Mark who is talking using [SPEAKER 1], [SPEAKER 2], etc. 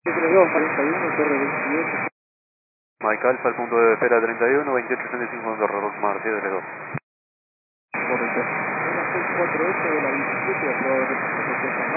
[SPEAKER 1] 32, 41, Torre 28.
[SPEAKER 2] Mike Alfa, el punto de espera 31, 2835 Torre Rockmar, 732.
[SPEAKER 1] Correcto. 164 de la 27, aprobado.